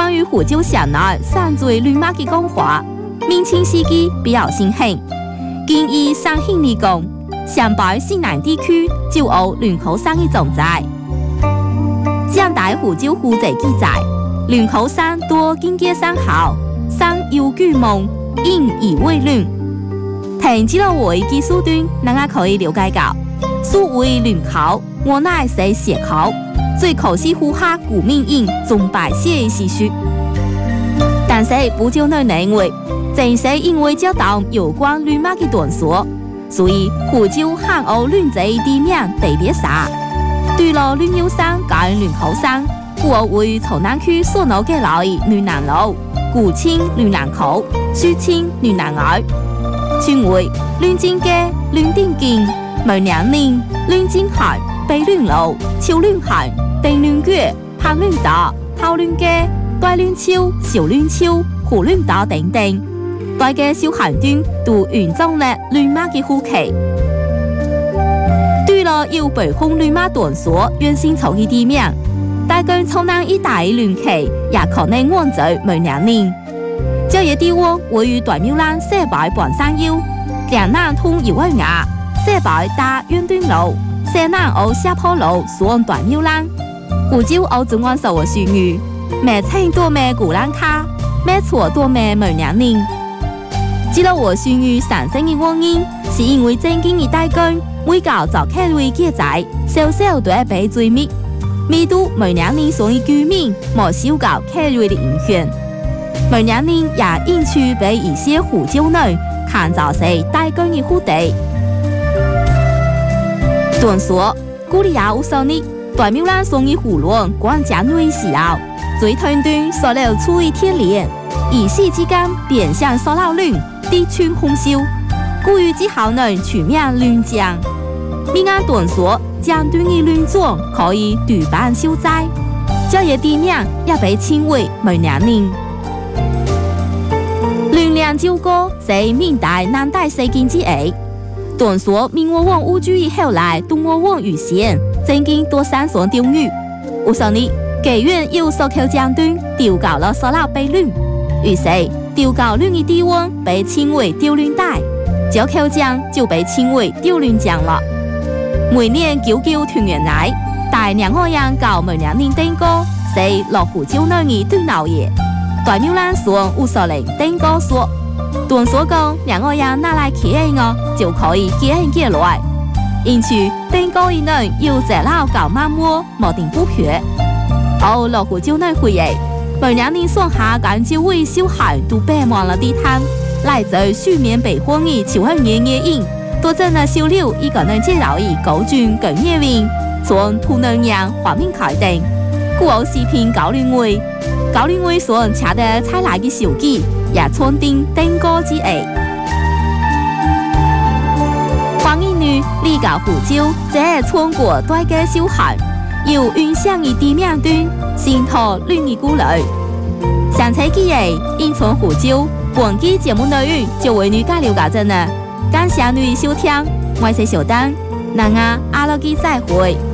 关于胡椒城内山水绿马的讲话，明清时期比较盛行。建议上兴嚟讲，上北西南地区就有龙口山的种植。江大胡椒户籍记载，龙口山多经界山好，山有巨猛，因以为论。听记录会技术段，大家可以了解到，所谓龙口，我乃是斜口，最可惜呼下古名因中白写的习俗。但是不久内认为，正是因为交到有关绿马的段所，所以胡椒汉欧论这地面特别少。对了，绿牛山跟龙口山，故而为朝南区所拿嘅老的绿南路、古青绿南口、苏青绿南外。全为乱尖街、乱丁径、梅娘岭、乱尖海、北乱路、超乱海、地乱街、潘乱道、头乱街、大乱超、小乱超、胡乱道等等，大嘅小行端都原装了乱马嘅户旗。对了，要北控乱马段所原先草嘅地面，大概朝南一带乱旗也可能按在梅娘岭。这些地方位于大苗兰西北半山腰，两南通宜威崖，西北搭远端路，西南由下坡路往大苗兰。胡椒由中安所的属语，每称多咩古兰卡，每错多咩梅娘岭。记录我属语产生的原因，是因为正经的大根每搞就开为记载，少少都会被追灭，未度梅娘岭上的居民冇受到开为的影响。梅娘岭也因此被一些胡椒人看作是大根的土地。段所古里也有说呢，大苗兰上的胡乱关键位时候，最团段所了处于天连，一时之间变相所老乱，地村空修，故于之后呢全面乱将。民间段所将段的乱状可以对半消灾，这些地名也被称为梅娘岭。乱梁九歌是明代南代四经之一。段所明我王乌居以后来东我王余县，曾经多山上钓鱼。有时呢，妓院有所口将段丢搞了所老被乱，于是丢搞乱的地方被称为丢乱带，这口将就被称为丢乱将了。每年99团圆来，大娘我人搞梅娘岭登歌，是落胡椒内的对闹夜。大苗兰上有所令登歌说，段所讲两个人拿来起案哦，就可以起案起来。因此登歌以内要在老搞慢摸，莫定不撇。而落胡椒内回忆，梅娘岭上下感觉为小孩都摆满了地摊，来自水面北方的潮很热热影，多真的小柳一个人介绍以高军更热win从土能样画面开灯，故有视频高联会。高联会所查的采来的手机也创定登歌之一。黄衣女理搞胡椒，这穿过大个小孩，由云上的地面端，心头乱的鼓来。上车记忆因从胡椒，本期节目内容就为你介绍到这呢。感谢你收听，我是小丹，那阿拉基再会。